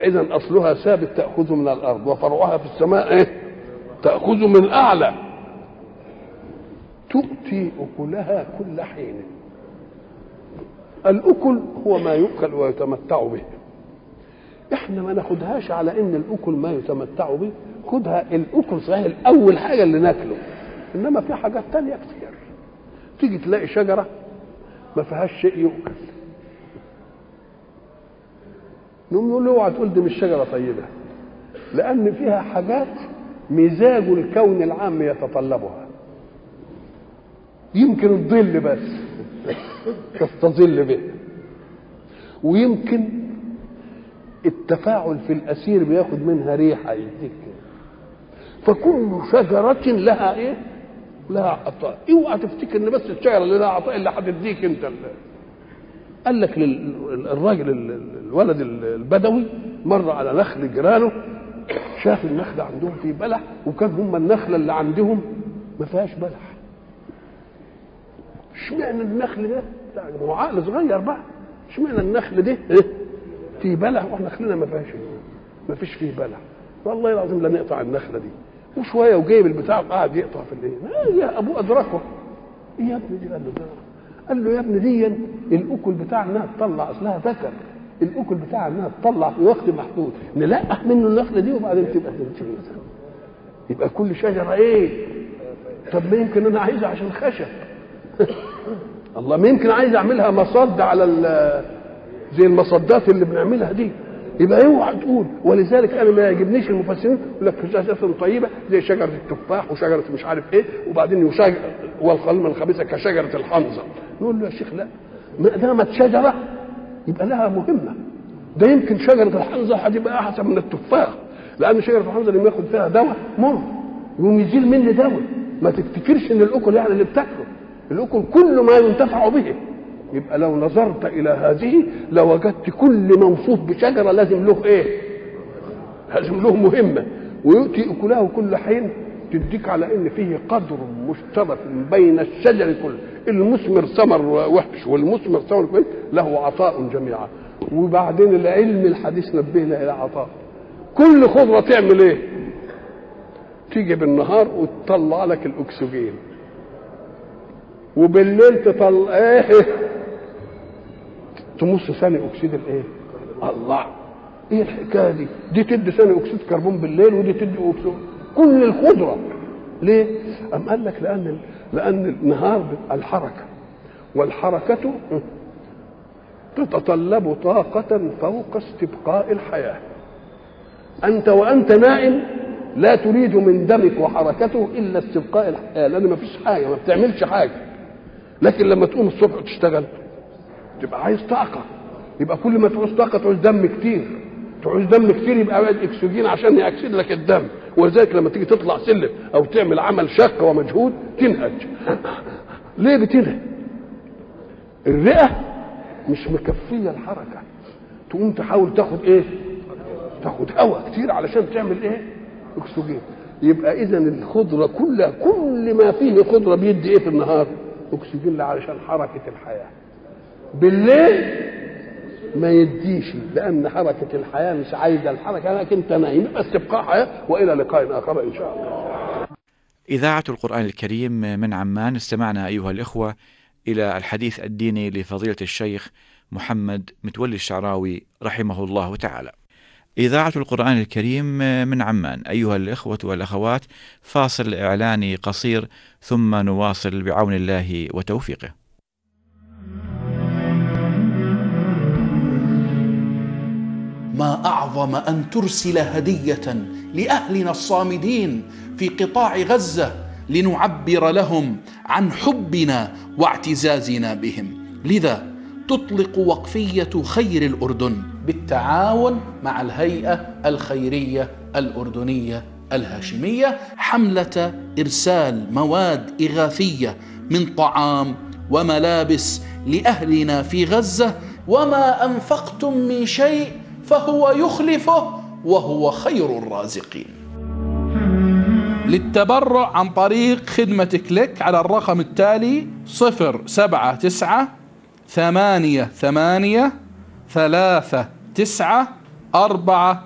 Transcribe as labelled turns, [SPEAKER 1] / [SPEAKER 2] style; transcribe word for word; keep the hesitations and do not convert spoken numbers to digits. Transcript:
[SPEAKER 1] إذن أصلها ثابت تأخذ من الأرض وفرعها في السماء إيه؟ تأخذ من أعلى تؤتي أكلها كل حين. الأكل هو ما يؤكل ويتمتع به. احنا ما ناخدهاش على ان الأكل ما يتمتع به، خدها الأكل صحيح الأول حاجة اللي ناكله، إنما في حاجات تانية كتير. تيجي تلاقي شجرة ما فيهاش شيء يؤكل، نقول له اوعى تقول دي مش شجرة طيبة، لأن فيها حاجات مزاج الكون العام يتطلبها. يمكن الظل بس تستظل به، ويمكن التفاعل في الأسير بياخد منها ريحة يديك. فكل شجرة لها ايه؟ لها عطاء. اوعى تفتكر ان بس الشجرة اللي لها عطاء اللي هتديك انت. قال لك الراجل الولد البدوي مر على نخل جيرانه، شاف النخل عندهم فيه بلح، وكان هم النخله اللي عندهم ما فيهاش بلح. اشمعنى النخل ده؟ هو عقل صغير بقى، اشمعنى النخل ده فيه بلح واحنا نخلنا ما فيهاش، ما فيش فيه بلح؟ والله العظيم لا نقطع النخله دي. وشويه وجايب البتاع وقعد يقطع في الايه. يا ابوه ادركه، ايه يا ابني دي؟ قال له ده، قال له يا ابني دي الاكل بتاع انها تطلع، اصلها ذكر، الاكل بتاع انها تطلع في وقت محدود، نلقح منه النخله دي وبعدين تبقى تنتهي. يبقى كل شجره ايه؟ طب ما يمكن انا عايزها عشان خشب الله، ما يمكن عايز اعملها مصد على زي المصدات اللي بنعملها دي. يبقى اوعى تقول. ولذلك انا ما يعجبنيش المفسرين يقول لك شجره طيبه زي شجره التفاح وشجره مش عارف ايه، وبعدين يشجر والقلم الخبيثه كشجره الحنظل. نقول له يا شيخ لا، ما دامت شجره يبقى لها مهمه. ده يمكن شجره الحنظل هتبقى احسن من التفاح، لان شجره الحنظل لما ياخد فيها دواء مر يقوم يزيل مني دواء. ما تفتكرش ان الاكل يعني اللي بتاكله، الاكل كل ما ينتفع به. يبقى لو نظرت الى هذه لوجدت كل موصوف بشجره لازم له ايه؟ لازم له مهمه، ويؤتي اكله كل حين. تديك على ان فيه قدر مشترك بين الشجر كله، المثمر ثمر وحش والمثمر ثمر كويس، له عطاء جميعا. وبعدين العلم الحديث نبهنا الى عطاء. كل خضره تعمل ايه؟ تيجي بالنهار وتطلع لك الاكسجين، وبالليل تطلع ايه؟ تمص ثاني اكسيد الايه؟ الله، ايه الحكايه دي؟ دي تدي ثاني اكسيد كربون بالليل ودي تدي اكسيد. كل الخضره ليه؟ ام قال لك لان لان النهار الحركه، والحركه تتطلب طاقه فوق استبقاء الحياه. انت وانت نائم لا تريد من دمك وحركته الا استبقاء الحياه، لان ما فيش حاجه، ما بتعملش حاجه. لكن لما تقوم الصبح وتشتغل تبقى عايز طاقه، يبقى كل ما تعوز طاقه تعوز دم كتير، تعوز دم كتير يبقى عايز اكسجين عشان يأكسد لك الدم. ولذلك لما تيجي تطلع سلم او تعمل عمل شاق ومجهود تنهج. ليه بتنهج؟ الرئه مش مكفيه الحركه، تقوم تحاول تاخد ايه؟ تاخد هواء كتير علشان تعمل ايه؟ اكسجين. يبقى اذا الخضره كلها، كل ما فيه خضره بيدي ايه في النهار؟ اكسجين علشان حركه الحياه. بالليل ما يديش، لان حركه الحياه مش عايزه الحركه، لكن انت نايم بس تبقى حياه. والى لقاء اخر ان شاء الله.
[SPEAKER 2] إذاعة القرآن الكريم من عمان، استمعنا أيها الإخوة إلى الحديث الديني لفضيلة الشيخ محمد متولي الشعراوي رحمه الله تعالى. إذاعة القرآن الكريم من عمان، أيها الإخوة والأخوات، فاصل إعلاني قصير ثم نواصل بعون الله وتوفيقه.
[SPEAKER 3] ما أعظم أن ترسل هدية لأهلنا الصامدين في قطاع غزة لنعبر لهم عن حبنا واعتزازنا بهم. لذا تطلق وقفية خير الأردن بالتعاون مع الهيئة الخيرية الأردنية الهاشمية حملة إرسال مواد إغاثية من طعام وملابس لأهلنا في غزة. وما أنفقتم من شيء فهو يخلفه وهو خير الرازقين. للتبرع عن طريق خدمة كليك على الرقم التالي: صفر سبعة تسعة ثمانية ثمانية ثلاثة تسعة أربعة